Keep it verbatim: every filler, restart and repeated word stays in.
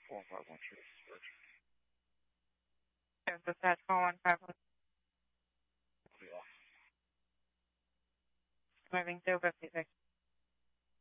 four five one two. Is the set four one five one moving two fifty-six?